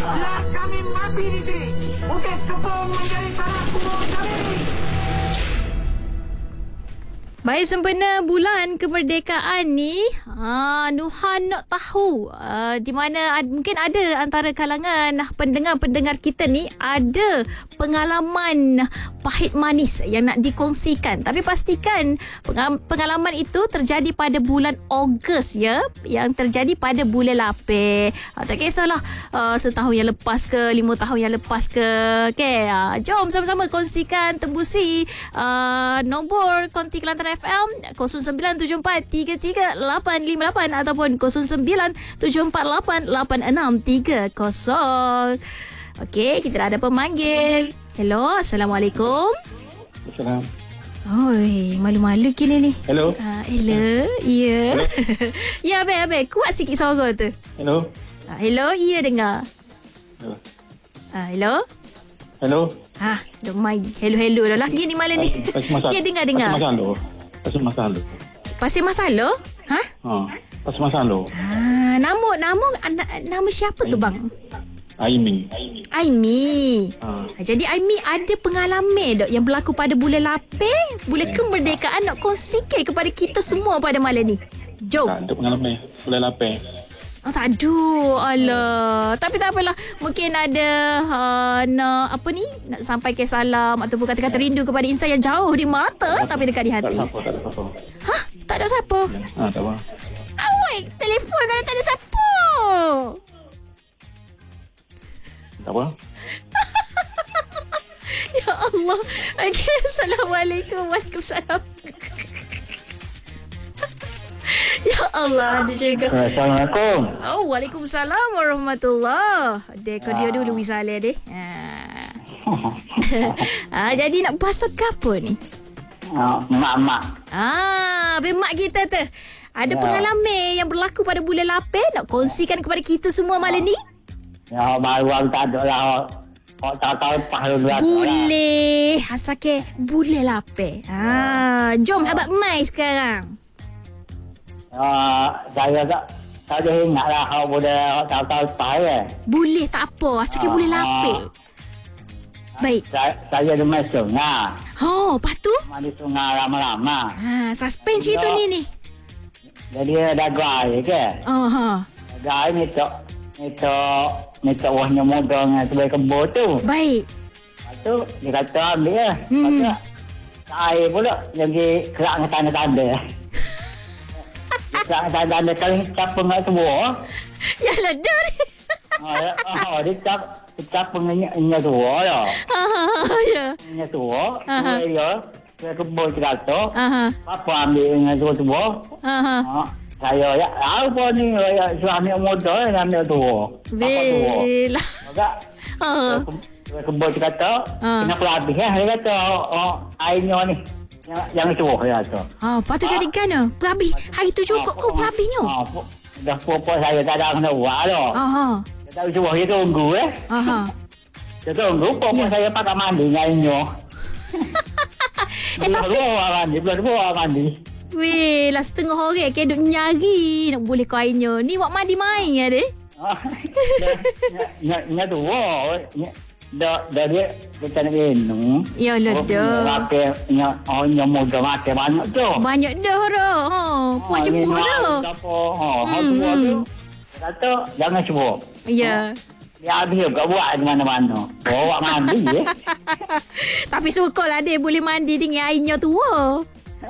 Biar kami mati di sini. Bukit Kepong menjadi tanah kubur kami. Baik, sempena bulan kemerdekaan ni, Nuhan nak tahu di mana mungkin ada antara kalangan pendengar-pendengar kita ni ada pengalaman pahit manis yang nak dikongsikan. Tapi pastikan pengalaman itu terjadi pada bulan Ogos ya, yang terjadi pada bulan lapis. Tak kisahlah setahun yang lepas ke, 5 tahun yang lepas ke. Okay, jom sama-sama kongsikan, tembusi nombor konti Kelantan FM 0974338858 ataupun 0974888630. Okey, kita dah ada pemanggil. Hello, Assalamualaikum. Assalamualaikum. Oi, malu-malu kini ni. Hello. Hello. Ya. Ya, abang. Kuat sikit suara tu. Hello. Hello, ya dengar. Hello. Hello. Hello. Don't mind. Hello dah lagi ni malam ni. Ya, dengar. Pasal masalah. Pasal masalah? Pasal masalah. Nama siapa tu bang? Aimi. Jadi Aimi ada pengalaman dok yang berlaku pada bulan lapis, bulan kemerdekaan, nak kongsikan kepada kita semua pada malam ni. Jom. Tak ada pengalaman bulan lapis. Tak ada. Alah. Tapi tak apalah. Mungkin ada nak sampaikan salam ataupun kata-kata rindu kepada insan yang jauh di mata tapi dekat di hati. Tak ada siapa. Tak ada siapa? Tak apa. Awak telefon kalau tak ada siapa. Tak apa. Ya Allah. Okay, Assalamualaikum. Waalaikumsalam. Ya Allah, ada juga. Assalamualaikum. Waalaikumsalam warahmatullahi. Kau dia dulu misalnya deh. Jadi nak bahasa apa ni? Mak. Mak kita tu. Ada pengalaman yang berlaku pada bulan lapis nak kongsikan kepada kita semua malam ni? Ya, baru tak ada lah. Tahu pahala belakang. Boleh. Asake bulan lapis. Jom abang mai sekarang. Saya tak ada ingat lah kalau boleh tahu pahala. Boleh, tak apa. Asake bulan lapis. Baik. Saya ada main sungai. Lepas tu? Mandi sungai lama-lama. Suspend cerita ni. Jadi ada gaya ke? Gaya ni wahnya modal dengan sebagai kebun tu. Baik. Lepas tu dia kata ambil lah. Lepas tu air pula jadi kerak dengan tanda-tanda. Kerak dengan tanda-tanda kalau capa dengan semua. Yalah dah ni. Dia capa dengan tua lah. Ya. Dengan tua. Dia kebun cerita. Apa ambil dengan tua-tua. Saya apa ni suami modal ambil tua. Belah. Kebun kata kenapa habis dia kata airnya ni yang tua dia kata. Lepas tu jadi kan berhabis. Hari tu cukup kau berhabisnya. Dah puas saya tak ada kena buat dah. Dia tak cuba dia tunggu Dia tunggu puas saya pakai mandi dengan airnya. Belum mandi. Weh, lah setengah orang ke duk nyari nak boleh kau airnya. Ni wak mandi main ya deh. Nya tu dah dia kita nak minum. Ya lah dah. Nya muda makan banyak tu. Banyak dah dah. Puas jemput dah. Kata jangan cuba. Ya. Dia habis juga buat di mana-mana. Awak mandi Tapi suka lah dia boleh mandi dengan airnya tua.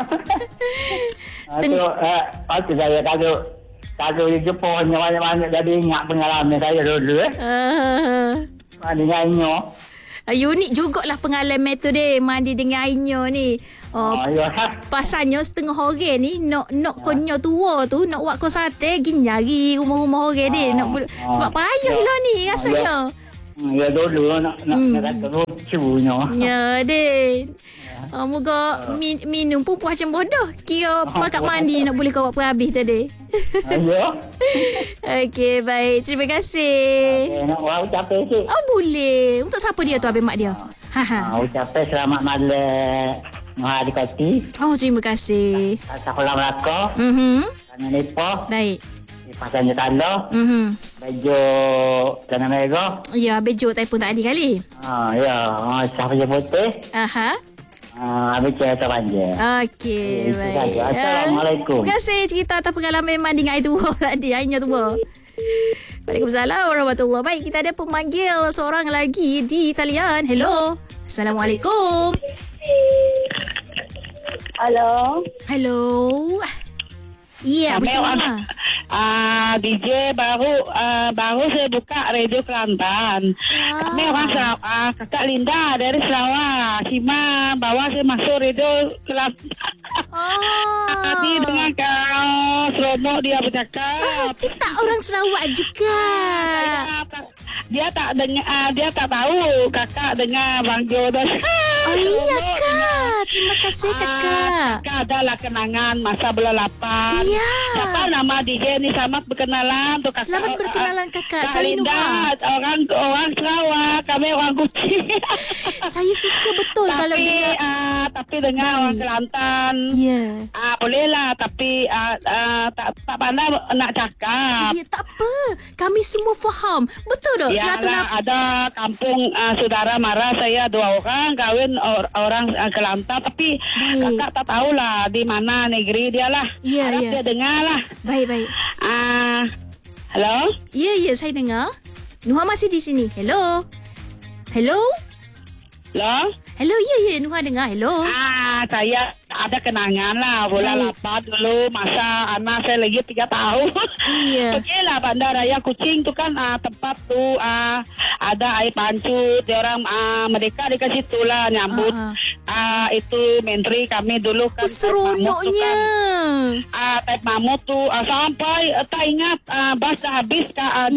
Lepas tu saya kalau dia jumpa banyak-banyak jadi ingat pengalaman saya dulu mandi dengan airnya. Unik jugalah pengalaman tu deh mandi dengan airnya ni. Pasalnya setengah orang ni nak konyo tua tu nak buat kau sate pergi nyari rumah-rumah orang deh sebab payah lah ni rasanya. Ya dulu nak kata lucunya. Ya deh. Moga minum pun puas macam bodoh. Kira pakat mandi nak boleh kau buat habis tadi. Ya. Okey, baik. Terima kasih. Nak ucapkan sikit. Boleh. Untuk siapa dia tu abang mak dia? Ucapkan selamat malam. Hari Koti. Terima kasih. Sekolah Melaka. Tanah Nepal. Baik. Pasangnya tanda. Baju warna merah. Ya, bejo telefon tadi kali. Ya. Sahaja putih. Aha. Habis cerita panjang. Okey, baik. Saja. Assalamualaikum. Terima kasih cerita atas pengalaman mandi dengan air tua tadi. Airnya tua. Waalaikumsalam warahmatullahi. Baik, kita ada pemanggil seorang lagi di talian. Hello. Assalamualaikum. Halo. Hello. Ya, bersama. DJ baru saya buka Radio Kelantan. Kami orang Kakak Linda dari Sarawak. Sima bawa saya masuk Radio Kelantan. Tadi dengan kau Serono dia bercakap. Kita orang Sarawak juga. Dia tak tahu kakak dengar Bang Jo. Oh iya kak. Terima kasih kakak. Kakak adalah kenangan masa bulan 8. Iya. Siapa nama DJ ni? Selamat berkenalan untuk kakak. Selamat berkenalan kakak. Kak Saya Linda, Nuha. orang Sarawak. Kami orang Kuching. Saya suka betul kalau dengar. Tapi dengar orang Kelantan. Ya. Bolehlah tapi tak pandai nak cakap. Ya tak apa. Kami semua faham. Betul tak? Yalah, ada kampung saudara mara saya 2 orang kahwin orang Kelantan tapi kakak tak tahulah di mana negeri dia lah. Ya, harap ya. dia dengar lah. Baik. Halo? Ya, saya dengar. Nuha masih di sini. Hello. Halo? Hello, ya. Nuha dengar. Hello. Saya ada kenangan lah. Bulan 8 dulu masa anak saya lagi 3 tahun. Iya. Pergilah Bandar Raya Kuching tu kan tempat tu ada air pancut. Dia orang mereka dekat situ lah nyambut. Itu menteri kami dulu kan. Seronoknya. Taib Mamut tu sampai tak ingat bas dah habis Kak.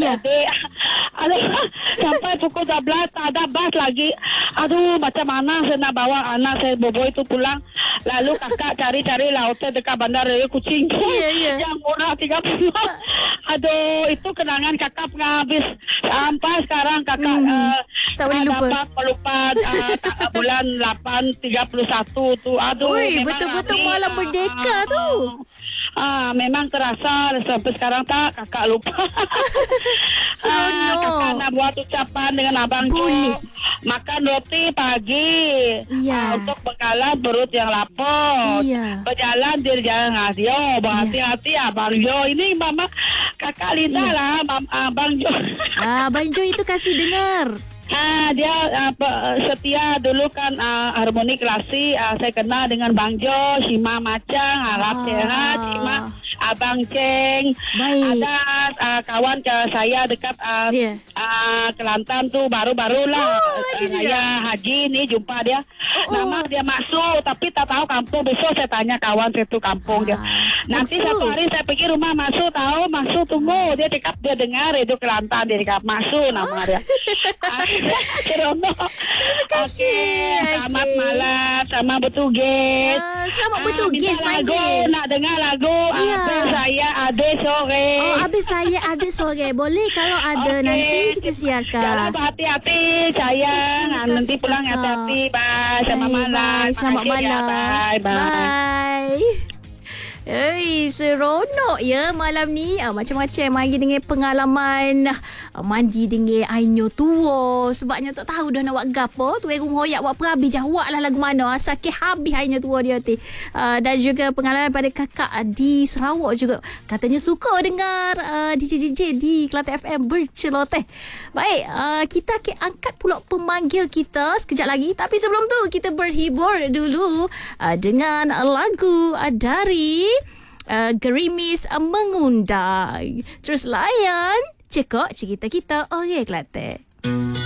Sampai pukul 12 tak ada bas lagi. Aduh, macam mana saya nak bawa anak saya bobo itu pulang. Lalu kakak cari-cari hotel dekat Bandar Raya Kuching tu. Yang murah 30. Aduh, itu kenangan kakak pernah habis. Sampai sekarang kakak tak boleh lupa. dapat melupa bulan 8/31 tu. Aduh, betul-betul malam merdeka tu. Memang terasa sampai sekarang tak kakak lupa. Seronok. Kakak nak buat ucapan dengan Abang Jo. Makan roti pagi. Untuk bekalan perut yang lapar. Berjalan di jalan Asia. Berhati-hati Abang Jo. Ini mama kakak Linda lah Abang Jo. Abang Jo itu kasih dengar. Dia setia dulu kan harmoni klasik. Saya kenal dengan Bang Jo, Sima Macang, harap sehat, Sima Abang Ceng. Baik. Ada kawan saya dekat Kelantan tu baru-barulah. Saya Haji ni jumpa dia. Nama dia Maksud tapi tak tahu kampung. Besok saya tanya kawan saya tu kampung dia. Nanti satu hari saya pergi rumah Maksud, tahu Maksud tunggu. Dia cakap dia dengar Radio Kelantan, dia cakap Maksud nama dia. Seronok. Terima kasih. Selamat malam, selamat bertugas. Selamat bertugas panggil. Nak dengar lagu Habis saya ada sore. Habis saya ada sore. Boleh kalau ada nanti kita siarkan. Jalan berhati-hati sayang. Nanti pulang hati-hati. Bye. Selamat malam. Selamat malam. Bye. Seronok ya malam ni. Macam-macam mari dengan pengalaman mandi dengan ainyo tua. Sebabnya tak tahu dah nak buat gapo. Tu rumah hoyak buat perabi jawab lah lagu mana. Asal ke habis ainyo tua dia tu. Dan juga pengalaman pada kakak di Sarawak juga. Katanya suka dengar DJ-DJ di Kelantan FM berceloteh. Baik, kita akan angkat pula pemanggil kita sekejap lagi. Tapi sebelum tu kita berhibur dulu dengan lagu dari Gerimis Mengundang. Terus layan cekok cerita kita orang Kelantan.